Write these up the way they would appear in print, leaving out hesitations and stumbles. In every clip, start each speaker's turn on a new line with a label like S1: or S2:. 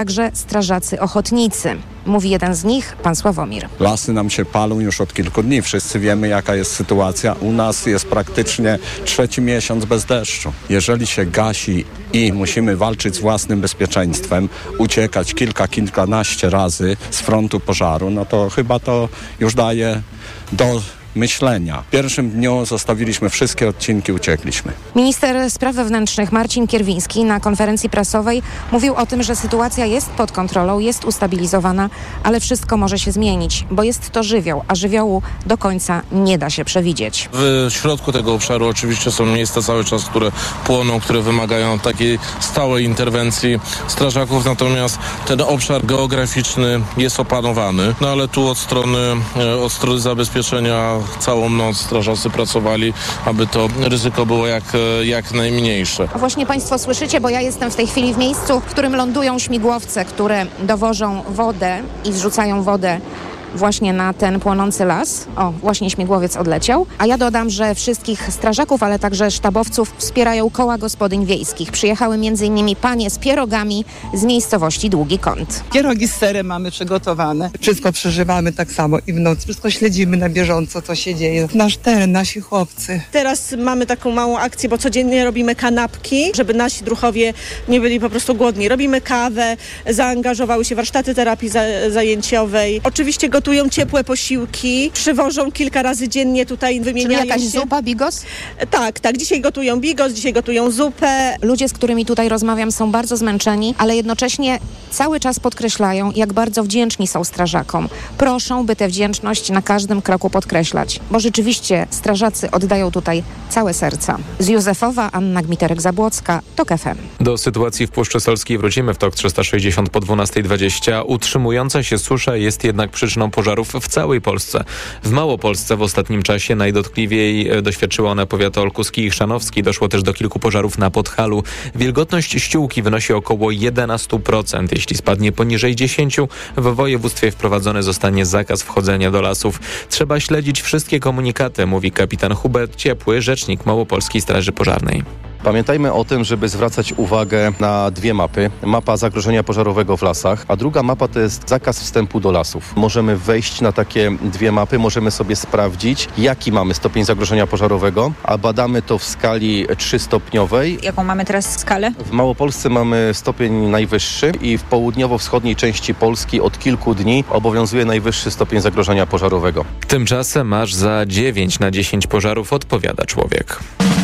S1: także strażacy ochotnicy. Mówi jeden z nich, pan Sławomir.
S2: Lasy nam się palą już od kilku dni. Wszyscy wiemy, jaka jest sytuacja. U nas jest praktycznie 3. miesiąc bez deszczu. Jeżeli się gasi i musimy walczyć z własnym bezpieczeństwem, uciekać kilkanaście razy z frontu pożaru, no to chyba to już daje do myślenia. W pierwszym dniu zostawiliśmy wszystkie odcinki, uciekliśmy.
S1: Minister spraw wewnętrznych Marcin Kierwiński na konferencji prasowej mówił o tym, że sytuacja jest pod kontrolą, jest ustabilizowana, ale wszystko może się zmienić, bo jest to żywioł, a żywiołu do końca nie da się przewidzieć.
S3: W środku tego obszaru oczywiście są miejsca cały czas, które płoną, które wymagają takiej stałej interwencji strażaków, natomiast ten obszar geograficzny jest opanowany, no ale tu od strony zabezpieczenia całą noc strażacy pracowali, aby to ryzyko było jak najmniejsze.
S1: A właśnie Państwo słyszycie, bo ja jestem w tej chwili w miejscu, w którym lądują śmigłowce, które dowożą wodę i zrzucają wodę właśnie na ten płonący las. O, właśnie śmigłowiec odleciał. A ja dodam, że wszystkich strażaków, ale także sztabowców wspierają koła gospodyń wiejskich. Przyjechały m.in. panie z pierogami z miejscowości Długi Kąt.
S4: Pierogi z serem mamy przygotowane. Wszystko przeżywamy tak samo i w nocy. Wszystko śledzimy na bieżąco, co się dzieje. Nasz teren, nasi chłopcy.
S5: Teraz mamy taką małą akcję, bo codziennie robimy kanapki, żeby nasi druhowie nie byli po prostu głodni. Robimy kawę, zaangażowały się warsztaty terapii zajęciowej. Oczywiście gotują ciepłe posiłki, przywożą kilka razy dziennie tutaj, wymieniają
S1: Czyli jakaś
S5: się.
S1: zupa, bigos?
S5: Tak. Dzisiaj gotują bigos, dzisiaj gotują zupę.
S1: Ludzie, z którymi tutaj rozmawiam, są bardzo zmęczeni, ale jednocześnie cały czas podkreślają, jak bardzo wdzięczni są strażakom. Proszą, by tę wdzięczność na każdym kroku podkreślać, bo rzeczywiście strażacy oddają tutaj całe serca. Z Józefowa, Anna Gmiterek-Zabłocka, TOK FM.
S6: Do sytuacji w Puszczy Solskiej wrócimy w TOK 360 po 12:20. Utrzymująca się susza jest jednak przyczyną pożarów w całej Polsce. W Małopolsce w ostatnim czasie najdotkliwiej doświadczyły one powiaty olkuski i chrzanowski. Doszło też do kilku pożarów na Podhalu. Wilgotność ściółki wynosi około 11%. Jeśli spadnie poniżej 10%, w województwie wprowadzony zostanie zakaz wchodzenia do lasów. Trzeba śledzić wszystkie komunikaty, mówi kapitan Hubert Ciepły, rzecznik Małopolskiej Straży Pożarnej.
S7: Pamiętajmy o tym, żeby zwracać uwagę na dwie mapy. Mapa zagrożenia pożarowego w lasach, a druga mapa to jest zakaz wstępu do lasów. Możemy wejść na takie dwie mapy, możemy sobie sprawdzić, jaki mamy stopień zagrożenia pożarowego, a badamy to w skali 3-stopniowej.
S8: Jaką mamy teraz skalę?
S7: W Małopolsce mamy stopień najwyższy i w południowo-wschodniej części Polski od kilku dni obowiązuje najwyższy stopień zagrożenia pożarowego.
S6: Tymczasem aż za 9 na 10 pożarów odpowiada człowiek.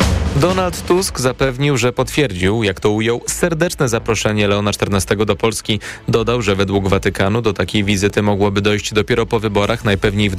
S6: Donald Tusk zapewnił, że potwierdził, jak to ujął, serdeczne zaproszenie Leona XIV do Polski. Dodał, że według Watykanu do takiej wizyty mogłoby dojść dopiero po wyborach, najpewniej w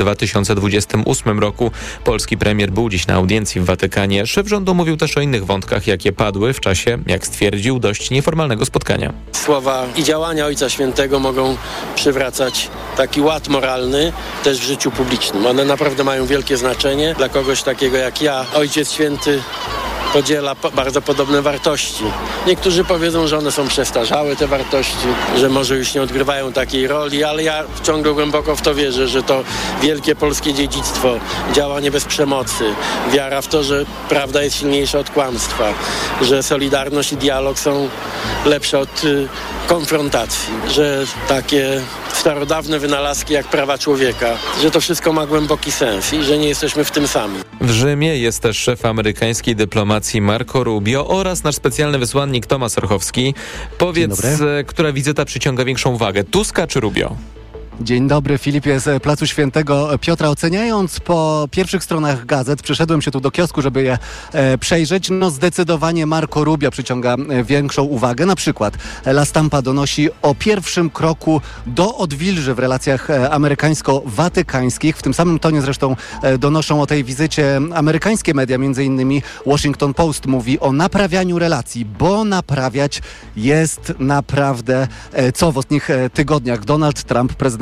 S6: 2028 roku. Polski premier był dziś na audiencji w Watykanie. Szef rządu mówił też o innych wątkach, jakie padły w czasie, jak stwierdził, dość nieformalnego spotkania.
S9: Słowa i działania Ojca Świętego mogą przywracać taki ład moralny też w życiu publicznym. One naprawdę mają wielkie znaczenie dla kogoś takiego jak ja. Ojciec Święty podziela bardzo podobne wartości. Niektórzy powiedzą, że one są przestarzałe, te wartości, że może już nie odgrywają takiej roli, ale ja ciągle głęboko w to wierzę, że to wielkie polskie dziedzictwo, działanie bez przemocy, wiara w to, że prawda jest silniejsza od kłamstwa, że solidarność i dialog są lepsze od konfrontacji, że takie starodawne wynalazki jak prawa człowieka, że to wszystko ma głęboki sens i że nie jesteśmy w tym sami.
S6: W Rzymie jest też szef amerykańskiej dyplomacji Marco Rubio oraz nasz specjalny wysłannik Tomasz Orchowski. Powiedz, która wizyta przyciąga większą uwagę, Tuska czy Rubio?
S10: Dzień dobry, Filipie z Placu Świętego Piotra. Oceniając po pierwszych stronach gazet, przyszedłem się tu do kiosku, żeby je przejrzeć. No zdecydowanie Marco Rubio przyciąga większą uwagę. Na przykład La Stampa donosi o pierwszym kroku do odwilży w relacjach amerykańsko-watykańskich. W tym samym tonie zresztą donoszą o tej wizycie amerykańskie media, między innymi Washington Post mówi o naprawianiu relacji, bo naprawiać jest naprawdę co w ostatnich tygodniach. Donald Trump, prezydent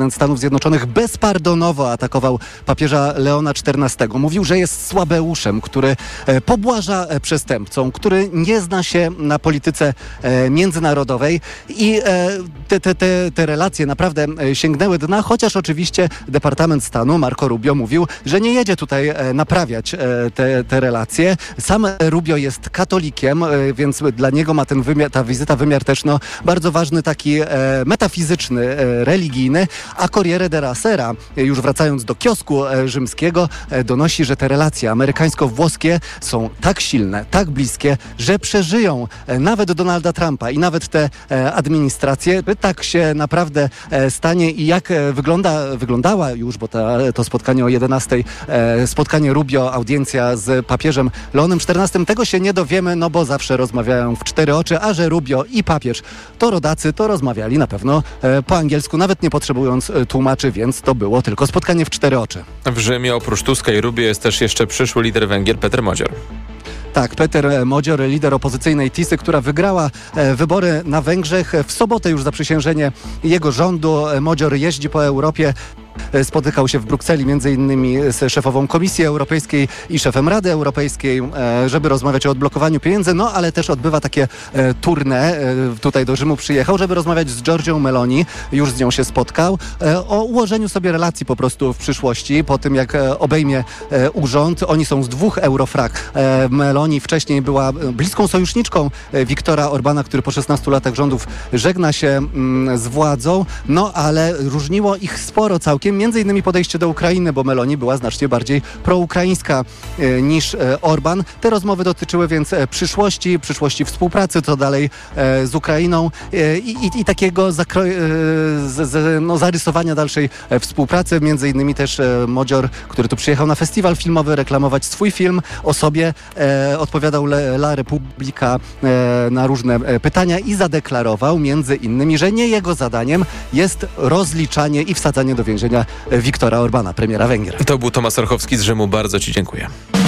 S10: prezydent Stanów Zjednoczonych bezpardonowo atakował papieża Leona XIV. Mówił, że jest słabeuszem, który pobłaża przestępcom, który nie zna się na polityce międzynarodowej i te relacje naprawdę sięgnęły dna, chociaż oczywiście Departament Stanu Marco Rubio mówił, że nie jedzie tutaj naprawiać te relacje. Sam Rubio jest katolikiem, więc dla niego ma ta wizyta wymiar też bardzo ważny, taki metafizyczny, religijny, a Corriere della Sera, już wracając do kiosku rzymskiego, donosi, że te relacje amerykańsko-włoskie są tak silne, tak bliskie, że przeżyją nawet Donalda Trumpa i nawet te administracje. Tak się naprawdę stanie i jak wyglądała już, bo to spotkanie o 11:00, spotkanie Rubio, audiencja z papieżem Leonem XIV, tego się nie dowiemy, no bo zawsze rozmawiają w cztery oczy, a że Rubio i papież to rodacy, to rozmawiali na pewno po angielsku, nawet nie potrzebując tłumaczy, więc to było tylko spotkanie w cztery oczy.
S6: W Rzymie oprócz Tuska i Rubio jest też jeszcze przyszły lider Węgier Peter Modzior.
S10: Tak, Peter Modzior, lider opozycyjnej Tisy, która wygrała wybory na Węgrzech. W sobotę już zaprzysiężenie jego rządu. Modzior jeździ po Europie. Spotykał się w Brukseli m.in. z szefową Komisji Europejskiej i szefem Rady Europejskiej, żeby rozmawiać o odblokowaniu pieniędzy, no ale też odbywa takie tournée. Tutaj do Rzymu przyjechał, żeby rozmawiać z Giorgią Meloni. Już z nią się spotkał. O ułożeniu sobie relacji po prostu w przyszłości, po tym jak obejmie urząd. Oni są z 2 eurofrag. Meloni wcześniej była bliską sojuszniczką Viktora Orbana, który po 16 latach rządów żegna się z władzą, no ale różniło ich sporo całkiem. Między innymi podejście do Ukrainy, bo Meloni była znacznie bardziej proukraińska niż Orban. Te rozmowy dotyczyły więc przyszłości współpracy, co dalej z Ukrainą i takiego zarysowania dalszej współpracy. Między innymi też Modzior, który tu przyjechał na festiwal filmowy, reklamować swój film o sobie, odpowiadał La Repubblica na różne pytania i zadeklarował między innymi, że nie jego zadaniem jest rozliczanie i wsadzanie do więzienia Viktora Orbana, premiera Węgier.
S6: To był Tomasz Orchowski z Rzymu. Bardzo Ci dziękuję.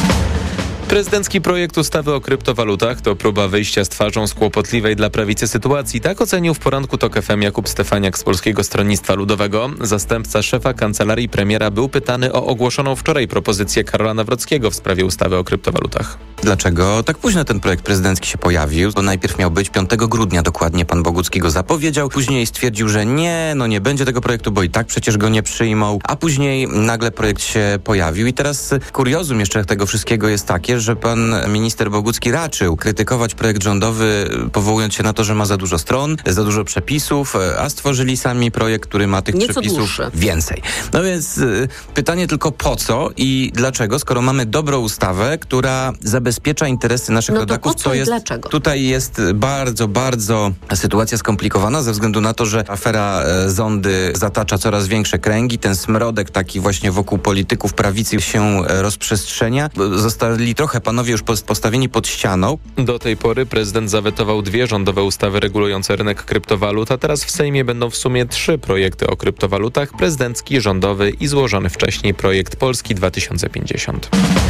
S6: Prezydencki projekt ustawy o kryptowalutach to próba wyjścia z twarzą z kłopotliwej dla prawicy sytuacji. Tak ocenił w poranku TOK FM Jakub Stefaniak z Polskiego Stronnictwa Ludowego. Zastępca szefa kancelarii premiera był pytany o ogłoszoną wczoraj propozycję Karola Nawrockiego w sprawie ustawy o kryptowalutach.
S8: Dlaczego tak późno ten projekt prezydencki się pojawił? Bo najpierw miał być 5 grudnia, dokładnie pan Bogucki go zapowiedział. Później stwierdził, że nie będzie tego projektu, bo i tak przecież go nie przyjmą. A później nagle projekt się pojawił. I teraz kuriozum jeszcze tego wszystkiego jest takie, że pan minister Bogucki raczył krytykować projekt rządowy, powołując się na to, że ma za dużo stron, za dużo przepisów, a stworzyli sami projekt, który ma tych przepisów więcej. No więc pytanie tylko po co i dlaczego, skoro mamy dobrą ustawę, która zabezpiecza interesy naszych rodaków,
S11: co jest dlaczego?
S8: Tutaj jest bardzo, bardzo sytuacja skomplikowana ze względu na to, że afera Zondy zatacza coraz większe kręgi, ten smrodek taki właśnie wokół polityków prawicy się rozprzestrzenia. Zostali trochę panowie już postawieni pod ścianą.
S6: Do tej pory prezydent zawetował 2 rządowe ustawy regulujące rynek kryptowalut, a teraz w Sejmie będą w sumie 3 projekty o kryptowalutach: prezydencki, rządowy i złożony wcześniej projekt Polski 2050.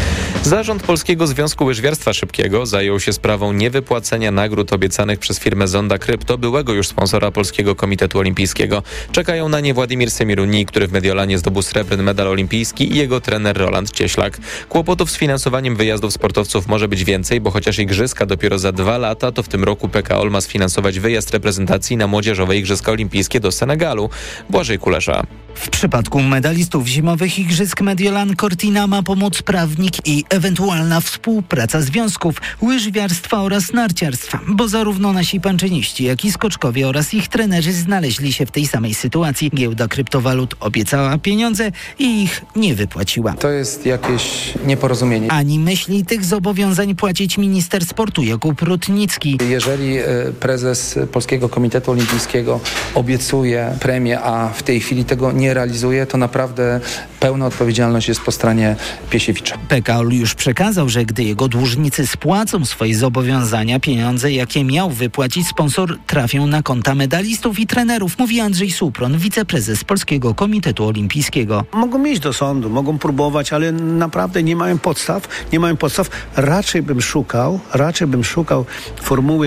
S6: Zarząd Polskiego Związku Łyżwiarstwa Szybkiego zajął się sprawą niewypłacenia nagród obiecanych przez firmę Zonda Krypto, byłego już sponsora Polskiego Komitetu Olimpijskiego. Czekają na nie Władimir Semiruni, który w Mediolanie zdobył srebrny medal olimpijski, i jego trener Roland Cieślak. Kłopotów z finansowaniem wyjazdów sportowców może być więcej, bo chociaż igrzyska dopiero za 2 lata, to w tym roku PKOL ma sfinansować wyjazd reprezentacji na młodzieżowe Igrzyska Olimpijskie do Senegalu. Błażej Kulesza.
S12: W przypadku medalistów zimowych Igrzysk Mediolan Cortina ma pomóc prawnik i ewentualna współpraca związków łyżwiarstwa oraz narciarstwa, bo zarówno nasi panczyniści, jak i skoczkowie oraz ich trenerzy znaleźli się w tej samej sytuacji. Giełda kryptowalut obiecała pieniądze i ich nie wypłaciła.
S13: To jest jakieś nieporozumienie.
S12: Ani myśli tych zobowiązań płacić minister sportu Jakub Rutnicki.
S13: Jeżeli prezes Polskiego Komitetu Olimpijskiego obiecuje premię, a w tej chwili tego nie realizuje, to naprawdę pełna odpowiedzialność jest po stronie Piesiewicza.
S12: PKOL już przekazał, że gdy jego dłużnicy spłacą swoje zobowiązania, pieniądze, jakie miał wypłacić sponsor, trafią na konta medalistów i trenerów, mówi Andrzej Supron, wiceprezes Polskiego Komitetu Olimpijskiego.
S14: Mogą iść do sądu, mogą próbować, ale naprawdę nie mają podstaw. Raczej bym szukał formuły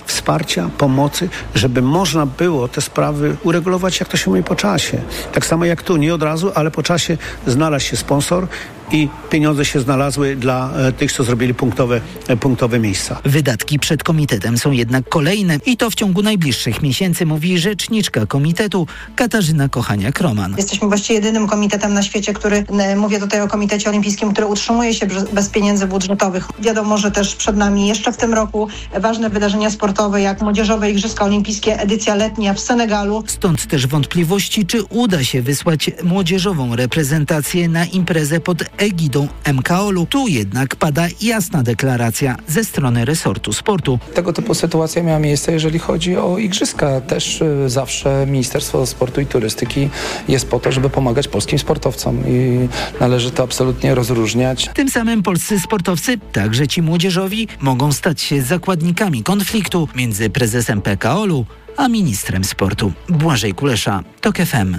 S14: wsparcia, pomocy, żeby można było te sprawy uregulować, jak to się mówi, po czasie. Tak samo jak tu, nie od razu, ale po czasie znalazł się sponsor i pieniądze się znalazły dla tych, co zrobili punktowe miejsca.
S12: Wydatki przed komitetem są jednak kolejne i to w ciągu najbliższych miesięcy, mówi rzeczniczka komitetu Katarzyna Kochaniak-Roman.
S11: Jesteśmy właściwie jedynym komitetem na świecie, mówię tutaj o Komitecie Olimpijskim, który utrzymuje się bez pieniędzy budżetowych. Wiadomo, że też przed nami jeszcze w tym roku ważne wydarzenia sportowe, jak Młodzieżowe Igrzyska Olimpijskie, edycja letnia w Senegalu.
S12: Stąd też wątpliwości, czy uda się wysłać młodzieżową reprezentację na imprezę pod egidą MKOL-u. Tu jednak pada jasna deklaracja ze strony resortu sportu.
S13: Tego typu sytuacja miała miejsce, jeżeli chodzi o igrzyska. Też zawsze Ministerstwo Sportu i Turystyki jest po to, żeby pomagać polskim sportowcom i należy to absolutnie rozróżniać.
S12: Tym samym polscy sportowcy, także ci młodzieżowi, mogą stać się zakładnikami konfliktu między prezesem PKOL-u a ministrem sportu. Błażej Kulesza, TOK FM.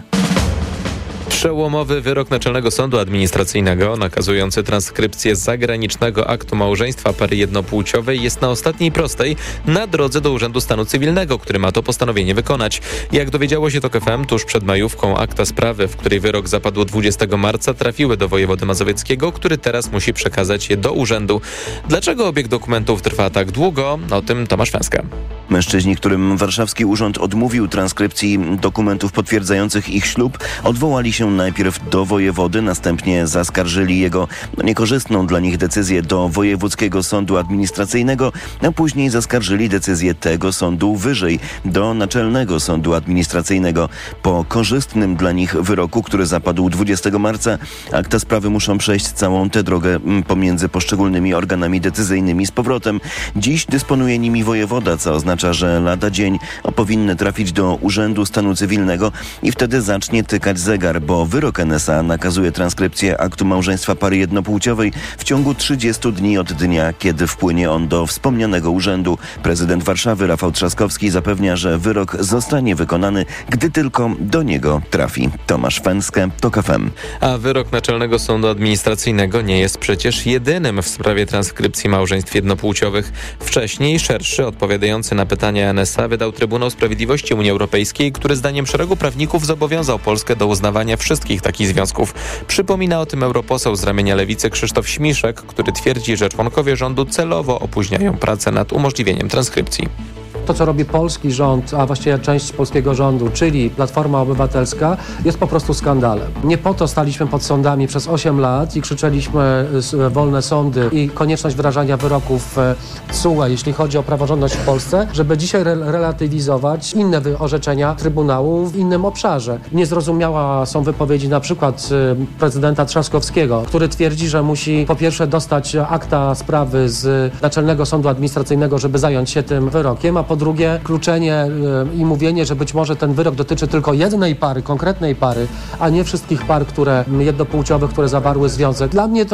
S6: Przełomowy wyrok Naczelnego Sądu Administracyjnego nakazujący transkrypcję zagranicznego aktu małżeństwa pary jednopłciowej jest na ostatniej prostej na drodze do Urzędu Stanu Cywilnego, który ma to postanowienie wykonać. Jak dowiedziało się TOK FM, tuż przed majówką akta sprawy, w której wyrok zapadł 20 marca, trafiły do wojewody mazowieckiego, który teraz musi przekazać je do urzędu. Dlaczego obieg dokumentów trwa tak długo? O tym Tomasz Węska.
S15: Mężczyźni, którym warszawski urząd odmówił transkrypcji dokumentów potwierdzających ich ślub, odwołali się najpierw do wojewody, następnie zaskarżyli jego niekorzystną dla nich decyzję do Wojewódzkiego Sądu Administracyjnego, a później zaskarżyli decyzję tego sądu wyżej, do Naczelnego Sądu Administracyjnego. Po korzystnym dla nich wyroku, który zapadł 20 marca, akta sprawy muszą przejść całą tę drogę pomiędzy poszczególnymi organami decyzyjnymi z powrotem. Dziś dysponuje nimi wojewoda, co oznacza, że lada dzień powinny trafić do Urzędu Stanu Cywilnego i wtedy zacznie tykać zegar, bo wyrok NSA nakazuje transkrypcję aktu małżeństwa pary jednopłciowej w ciągu 30 dni od dnia, kiedy wpłynie on do wspomnianego urzędu. Prezydent Warszawy Rafał Trzaskowski zapewnia, że wyrok zostanie wykonany, gdy tylko do niego trafi. Tomasz Węskę, TOK FM.
S6: A wyrok Naczelnego Sądu Administracyjnego nie jest przecież jedynym w sprawie transkrypcji małżeństw jednopłciowych. Wcześniej szerszy, odpowiadający na pytania NSA, wydał Trybunał Sprawiedliwości Unii Europejskiej, który zdaniem szeregu prawników zobowiązał Polskę do uznawania wszystkich takich związków. Przypomina o tym europoseł z ramienia Lewicy Krzysztof Śmiszek, który twierdzi, że członkowie rządu celowo opóźniają pracę nad umożliwieniem transkrypcji.
S16: To, co robi polski rząd, a właściwie część polskiego rządu, czyli Platforma Obywatelska, jest po prostu skandalem. Nie po to staliśmy pod sądami przez 8 lat i krzyczeliśmy wolne sądy i konieczność wyrażania wyroków TSUE, jeśli chodzi o praworządność w Polsce, żeby dzisiaj relatywizować inne orzeczenia Trybunału w innym obszarze. Niezrozumiała są wypowiedzi na przykład prezydenta Trzaskowskiego, który twierdzi, że musi po pierwsze dostać akta sprawy z Naczelnego Sądu Administracyjnego, żeby zająć się tym wyrokiem, a po drugie kluczenie i mówienie, że być może ten wyrok dotyczy tylko jednej pary, konkretnej pary, a nie wszystkich par, jednopłciowych, które zawarły związek. Dla mnie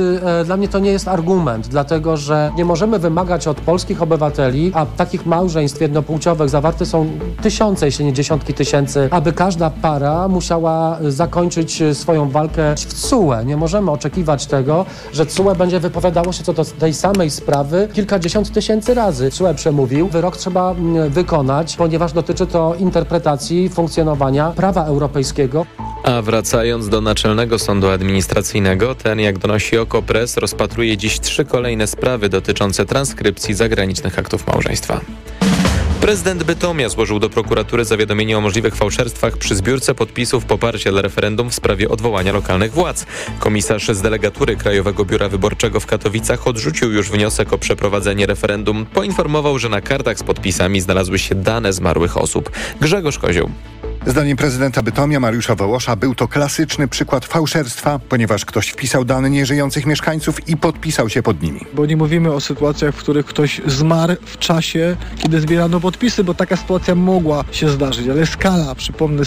S16: to nie jest argument, dlatego że nie możemy wymagać od polskich obywateli, a takich małżeństw jednopłciowych zawarte są tysiące, jeśli nie dziesiątki tysięcy, aby każda para musiała zakończyć swoją walkę w TSUE. Nie możemy oczekiwać tego, że TSUE będzie wypowiadało się co do tej samej sprawy kilkadziesiąt tysięcy razy. TSUE przemówił, wyrok trzeba wykonać, ponieważ dotyczy to interpretacji funkcjonowania prawa europejskiego.
S6: A wracając do Naczelnego Sądu Administracyjnego, ten, jak donosi Okopres, rozpatruje dziś 3 kolejne sprawy dotyczące transkrypcji zagranicznych aktów małżeństwa. Prezydent Bytomia złożył do prokuratury zawiadomienie o możliwych fałszerstwach przy zbiórce podpisów poparcia dla referendum w sprawie odwołania lokalnych władz. Komisarz z delegatury Krajowego Biura Wyborczego w Katowicach odrzucił już wniosek o przeprowadzenie referendum. Poinformował, że na kartach z podpisami znalazły się dane zmarłych osób. Grzegorz Kozioł.
S17: Zdaniem prezydenta Bytomia Mariusza Wołosza był to klasyczny przykład fałszerstwa, ponieważ ktoś wpisał dane nieżyjących mieszkańców i podpisał się pod nimi.
S18: Bo nie mówimy o sytuacjach, w których ktoś zmarł w czasie, kiedy zbierano podpisy, bo taka sytuacja mogła się zdarzyć, ale skala, przypomnę,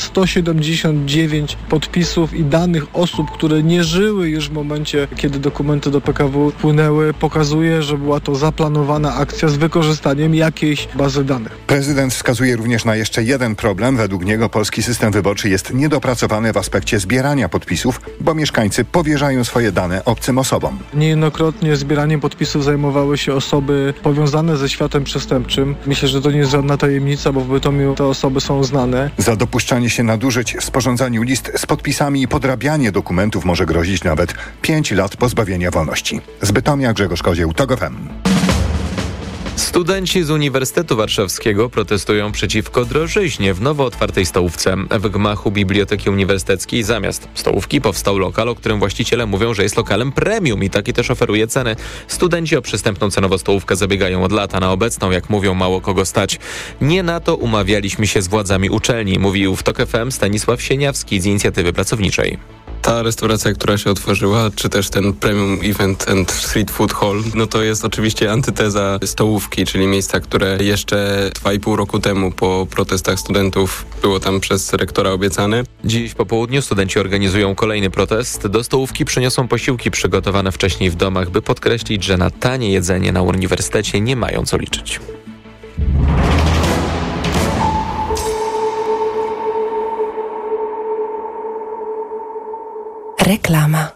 S18: 179 podpisów i danych osób, które nie żyły już w momencie, kiedy dokumenty do PKW wpłynęły, pokazuje, że była to zaplanowana akcja z wykorzystaniem jakiejś bazy danych.
S17: Prezydent wskazuje również na jeszcze jeden problem. Według niego polskie polski system wyborczy jest niedopracowany w aspekcie zbierania podpisów, bo mieszkańcy powierzają swoje dane obcym osobom.
S18: Niejednokrotnie zbieraniem podpisów zajmowały się osoby powiązane ze światem przestępczym. Myślę, że to nie jest żadna tajemnica, bo w Bytomiu te osoby są znane.
S17: Za dopuszczanie się nadużyć w sporządzaniu list z podpisami i podrabianie dokumentów może grozić nawet 5 lat pozbawienia wolności. Z Bytomia Grzegorz Kozieł, TOG FM.
S6: Studenci z Uniwersytetu Warszawskiego protestują przeciwko drożyźnie w nowo otwartej stołówce. W gmachu Biblioteki Uniwersyteckiej zamiast stołówki powstał lokal, o którym właściciele mówią, że jest lokalem premium i taki też oferuje ceny. Studenci o przystępną cenowo stołówkę zabiegają od lata, na obecną, jak mówią, mało kogo stać. Nie na to umawialiśmy się z władzami uczelni, mówił w TOG FM Stanisław Sieniawski z Inicjatywy Pracowniczej.
S19: Ta restauracja, która się otworzyła, czy też ten Premium Event and Street Food Hall, no to jest oczywiście antyteza stołówki, czyli miejsca, które jeszcze 2,5 roku temu po protestach studentów było tam przez rektora obiecane.
S6: Dziś po południu studenci organizują kolejny protest. Do stołówki przyniosą posiłki przygotowane wcześniej w domach, by podkreślić, że na tanie jedzenie na uniwersytecie nie mają co liczyć.
S20: Reklama.